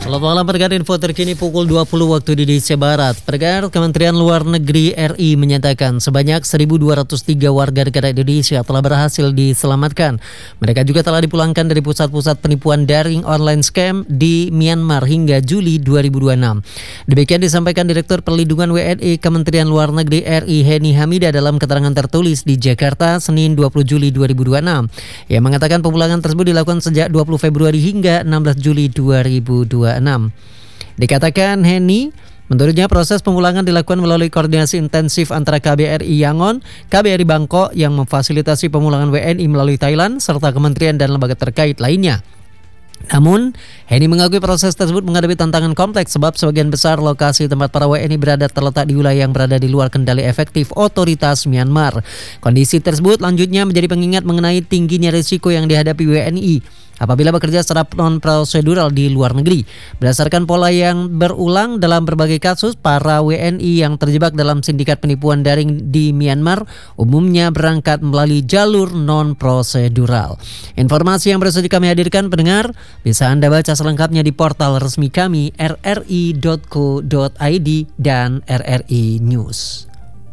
Selamat malam pendengar, info terkini pukul 20 waktu Indonesia Barat. Pendengar, Kementerian Luar Negeri RI menyatakan sebanyak 1.203 warga negara Indonesia telah berhasil diselamatkan. Mereka juga telah dipulangkan dari pusat-pusat penipuan daring online scam di Myanmar hingga Juli 2026. Demikian disampaikan Direktur Perlindungan WNI Kementerian Luar Negeri RI Heni Hamidah dalam keterangan tertulis di Jakarta Senin 20 Juli 2026. Ia mengatakan pemulangan tersebut dilakukan sejak 20 Februari hingga 16 Juli 2026. Dikatakan Heni, menurutnya proses pemulangan dilakukan melalui koordinasi intensif antara KBRI Yangon, KBRI Bangkok yang memfasilitasi pemulangan WNI melalui Thailand, serta kementerian dan lembaga terkait lainnya. Namun, Heni mengakui proses tersebut menghadapi tantangan kompleks sebab sebagian besar lokasi tempat para WNI berada terletak di wilayah yang berada di luar kendali efektif otoritas Myanmar. Kondisi tersebut lanjutnya menjadi pengingat mengenai tingginya risiko yang dihadapi WNI apabila bekerja secara non-prosedural di luar negeri. Berdasarkan pola yang berulang dalam berbagai kasus, para WNI yang terjebak dalam sindikat penipuan daring di Myanmar umumnya berangkat melalui jalur non-prosedural. Informasi yang baru saja kami hadirkan, pendengar, bisa Anda baca selengkapnya di portal resmi kami rri.co.id dan RRI News.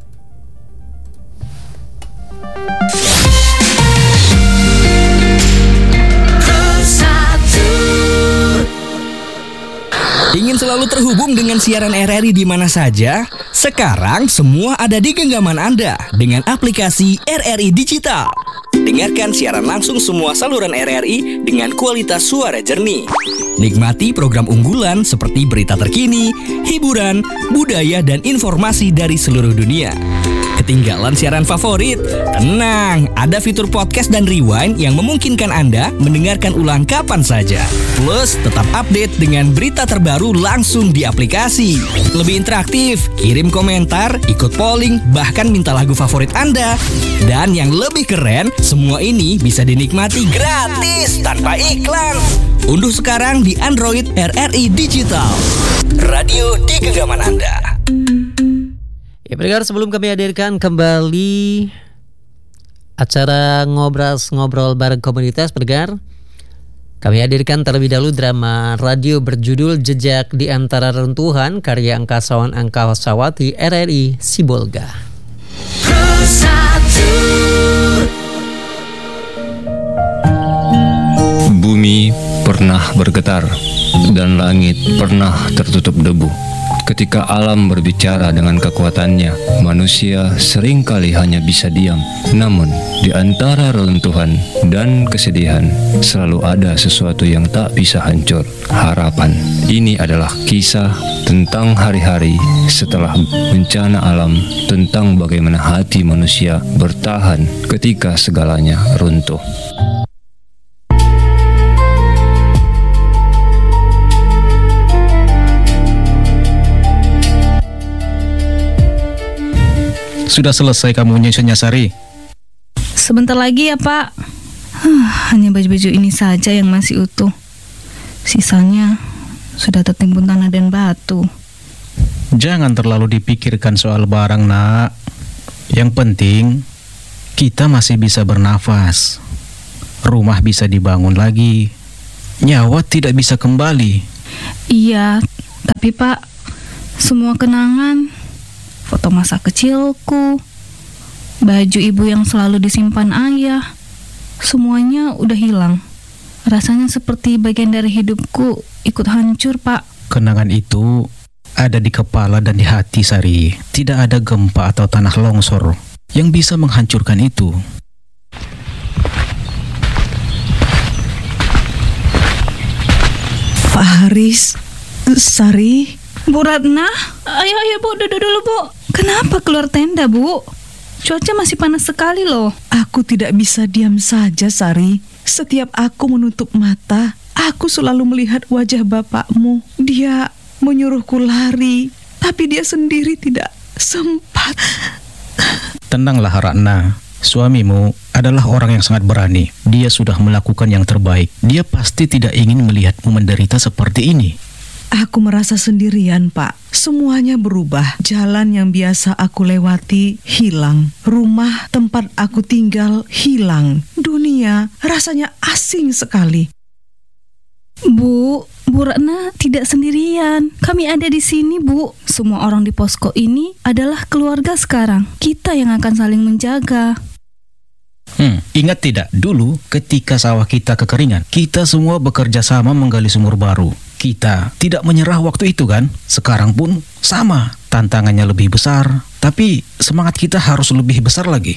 Ingin selalu terhubung dengan siaran RRI di mana saja? Sekarang semua ada di genggaman Anda dengan aplikasi RRI Digital. Dengarkan siaran langsung semua saluran RRI dengan kualitas suara jernih. Nikmati program unggulan seperti berita terkini, hiburan, budaya, dan informasi dari seluruh dunia. Ketinggalan siaran favorit? Tenang, ada fitur podcast dan rewind yang memungkinkan Anda mendengarkan ulang kapan saja. Plus, tetap update dengan berita terbaru langsung di aplikasi. Lebih interaktif, kirim komentar, ikut polling, bahkan minta lagu favorit Anda. Dan yang lebih keren, semua ini bisa dinikmati gratis tanpa iklan. Unduh sekarang di Android RRI Digital. Radio di genggaman Anda. Ya, pendengar, sebelum kami hadirkan kembali acara ngobrol bareng komunitas, pendengar, kami hadirkan terlebih dahulu drama radio berjudul Jejak di Antara Reruntuhan karya angkasawan Angkasawati RRI Sibolga. Bumi pernah bergetar dan langit pernah tertutup debu. Ketika alam berbicara dengan kekuatannya, manusia seringkali hanya bisa diam. Namun, di antara reruntuhan dan kesedihan, selalu ada sesuatu yang tak bisa hancur, harapan. Ini adalah kisah tentang hari-hari setelah bencana alam, tentang bagaimana hati manusia bertahan ketika segalanya runtuh. Sudah selesai kamu nyusunnya, Sari? Sebentar lagi ya, Pak. Hanya baju-baju ini saja yang masih utuh. Sisanya sudah tertimbun tanah dan batu. Jangan terlalu dipikirkan soal barang, Nak. Yang penting, kita masih bisa bernafas. Rumah bisa dibangun lagi. Nyawa tidak bisa kembali. Iya, tapi Pak, semua kenangan, foto masa kecilku, baju ibu yang selalu disimpan ayah, semuanya udah hilang. Rasanya seperti bagian dari hidupku ikut hancur, Pak. Kenangan itu ada di kepala dan di hati, Sari. Tidak ada gempa atau tanah longsor yang bisa menghancurkan itu. Pak Haris, Sari, Bu Ratna, ayo Bu, duduk dulu Bu. Kenapa keluar tenda, Bu? Cuaca masih panas sekali loh. aku tidak bisa diam saja, Sari. Setiap aku menutup mata, aku selalu melihat wajah bapakmu. Dia menyuruhku lari, tapi dia sendiri tidak sempat. Tenanglah, Ratna. Suamimu adalah orang yang sangat berani. Dia sudah melakukan yang terbaik. Dia pasti tidak ingin melihatmu menderita seperti ini. Aku merasa sendirian, Pak. Semuanya berubah. Jalan yang biasa aku lewati hilang. Rumah tempat aku tinggal hilang. Dunia rasanya asing sekali. Bu Bu Ratna tidak sendirian. Kami ada di sini, Bu. Semua orang di posko ini adalah keluarga sekarang. Kita yang akan saling menjaga. Ingat tidak, dulu ketika sawah kita kekeringan, kita semua bekerja sama menggali sumur baru. Kita tidak menyerah waktu itu kan? Sekarang pun sama. Tantangannya lebih besar, tapi semangat kita harus lebih besar lagi.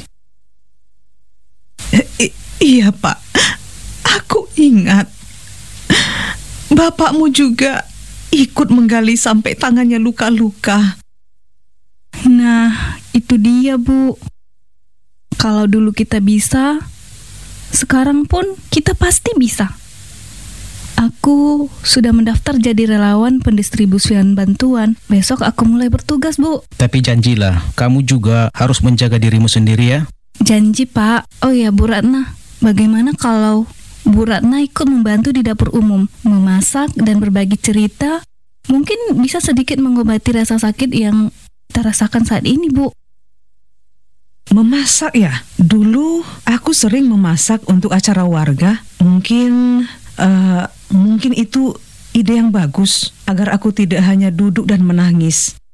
Iya, Pak. Aku ingat. Bapakmu juga ikut menggali sampai tangannya luka-luka. Nah, itu dia, Bu. Kalau dulu kita bisa, sekarang pun kita pasti bisa. Aku sudah mendaftar jadi relawan pendistribusian bantuan. Besok aku mulai bertugas, Bu. Tapi janjilah, kamu juga harus menjaga dirimu sendiri ya. Janji, Pak. Oh ya, Bu Ratna. Bagaimana kalau Bu Ratna ikut membantu di dapur umum, memasak dan berbagi cerita? Mungkin bisa sedikit mengobati rasa sakit yang kita rasakan saat ini, Bu. Memasak ya? Dulu aku sering memasak untuk acara warga. Mungkin itu ide yang bagus agar aku tidak hanya duduk dan menangis.